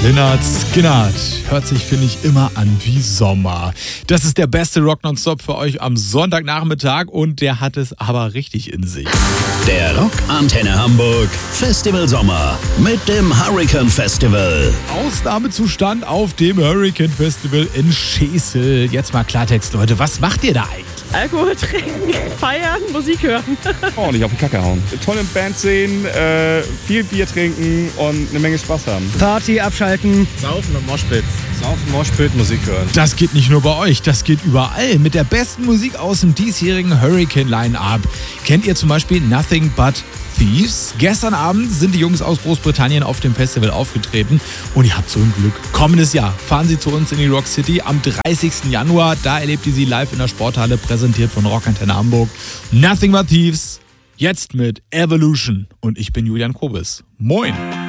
Lynyrd Skynyrd hört sich, finde ich, immer an wie Sommer. Das ist der beste Rock Nonstop für euch am Sonntagnachmittag und der hat es aber richtig in sich. Der Rock Antenne Hamburg Festival Sommer mit dem Hurricane Festival. Ausnahmezustand auf dem Hurricane Festival in Schesel. Jetzt mal Klartext, Leute, was macht ihr da eigentlich? Alkohol trinken, feiern, Musik hören. Oh, nicht auf die Kacke hauen. Tolle Band sehen, viel Bier trinken und eine Menge Spaß haben. Party abschalten. Saufen und Moshpit. Saufen, Moshpit, Musik hören. Das geht nicht nur bei euch, das geht überall. Mit der besten Musik aus dem diesjährigen Hurricane-Line-Up. Kennt ihr zum Beispiel Nothing But Thieves? Gestern Abend sind die Jungs aus Großbritannien auf dem Festival aufgetreten und ihr habt so ein Glück. Kommendes Jahr fahren sie zu uns in die Rock City am 30. Januar. Da erlebt ihr sie live in der Sporthalle, präsentiert von Rock Antenne Hamburg. Nothing But Thieves, jetzt mit Evolution. Und ich bin Julian Kobis. Moin!